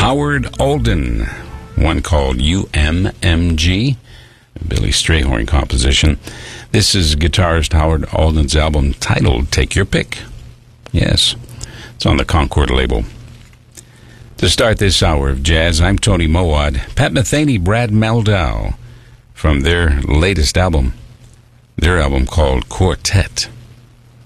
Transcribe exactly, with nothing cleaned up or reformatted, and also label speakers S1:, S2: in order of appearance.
S1: Howard Alden, one called U M M G, Billy Strayhorn composition. This is guitarist Howard Alden's album titled Take Your Pick. Yes, it's on the Concord label. To start this hour of jazz, I'm Tony Mowat. Pat Metheny, Brad Mehldau, from their latest album, their album called Quartet.